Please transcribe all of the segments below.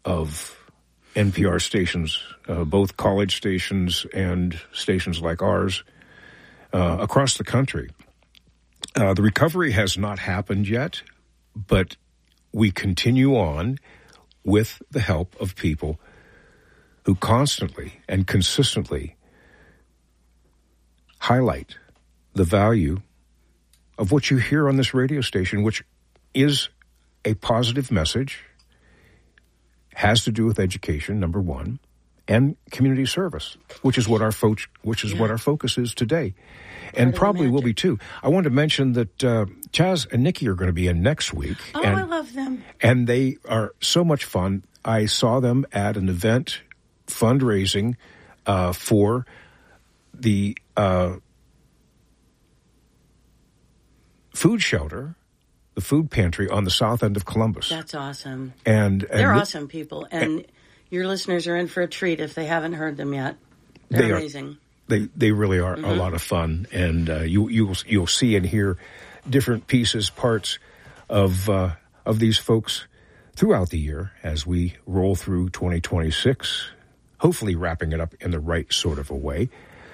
of NPR stations, both college stations and stations like ours, across the country. The recovery has not happened yet, but we continue on with the help of people who constantly and consistently highlight the value of what you hear on this radio station, which is a positive message, has to do with education, number one, and community service, which is what our what our focus is today, and probably will be too. I wanted to mention that Chaz and Nikki are going to be in next week. Oh, I love them, and they are so much fun. I saw them at an event fundraising for the food shelter, the food pantry on the south end of Columbus. That's awesome. And they're awesome people. And your listeners are in for a treat if they haven't heard them yet. They're amazing. They really are a lot of fun. And you'll see and hear different pieces, parts of these folks throughout the year as we roll through 2026, hopefully wrapping it up in the right sort of a way.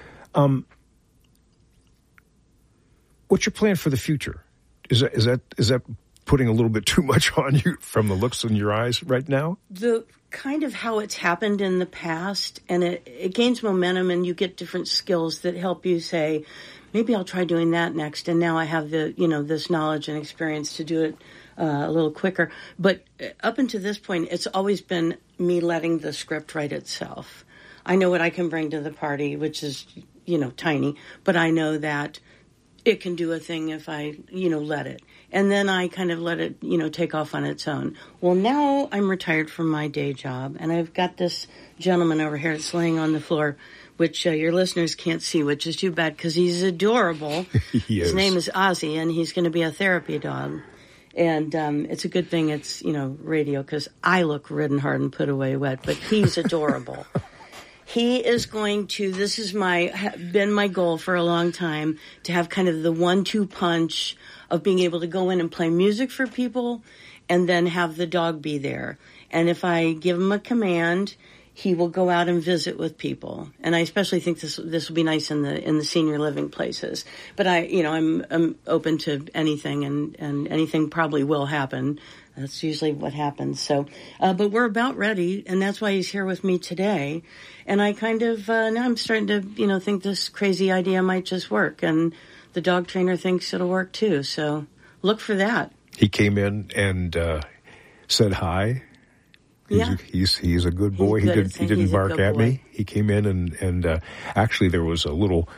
What's your plan for the future? Is that putting a little bit too much on you from the looks in your eyes right now? The kind of how it's happened in the past, and it gains momentum, and you get different skills that help you say, maybe I'll try doing that next. And now I have this knowledge and experience to do it a little quicker. But up until this point, it's always been me letting the script write itself. I know what I can bring to the party, which is, tiny, but I know that it can do a thing if I, let it. And then I kind of let it, take off on its own. Well, now I'm retired from my day job, and I've got this gentleman over here that's laying on the floor, which your listeners can't see, which is too bad because he's adorable. His name is Ozzy, and he's going to be a therapy dog. And it's a good thing it's, radio, because I look ridden hard and put away wet, but he's adorable. He is going to, this is been my goal for a long time, to have kind of the 1-2 punch of being able to go in and play music for people and then have the dog be there. And if I give him a command, he will go out and visit with people. And I especially think this will be nice in the senior living places. But I'm open to anything, and anything probably will happen. That's usually what happens. So, but we're about ready, and that's why he's here with me today. And I kind of, now I'm starting to, think this crazy idea might just work. And the dog trainer thinks it'll work too. So look for that. He came in and said hi. He's a good boy. He didn't bark at me. He came in and actually there was a little,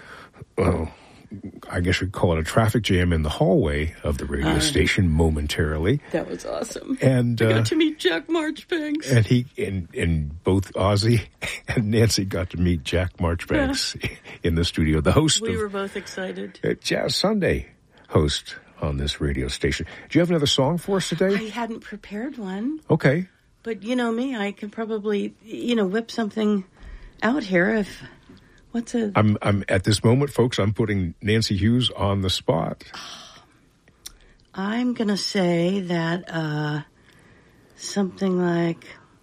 I guess you'd call it a traffic jam in the hallway of the radio station momentarily. That was awesome. And I got to meet Jack Marchbanks. And both Ozzy and Nancy got to meet Jack Marchbanks in the studio. The host we were both excited. Jazz Sunday host on this radio station. Do you have another song for us today? I hadn't prepared one. Okay. But you know me, I can probably, whip something out here I'm at this moment, folks, I'm putting Nancy Hughes on the spot. I'm going to say that something like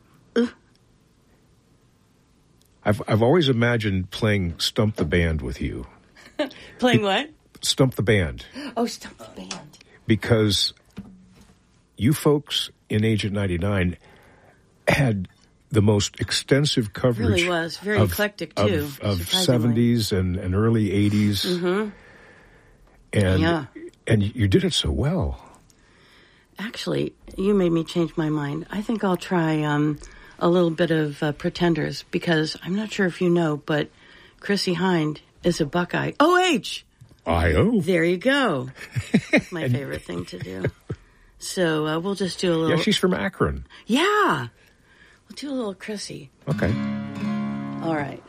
I've always imagined playing Stump the Band with you. Playing what? Stump the Band. Oh, Stump the Band. Because you folks in Agent 99 had the most extensive coverage. It really was. Very eclectic, too. Of 70s and early 80s. Mm-hmm. And you did it so well. Actually, you made me change my mind. I think I'll try a little bit of Pretenders, because I'm not sure if you know, but Chrissie Hynde is a Buckeye. O-H! I-O. There you go. My favorite thing to do. So we'll just do a little... Yeah, she's from Akron. Yeah. We'll do a little Chrissie. Okay. All right.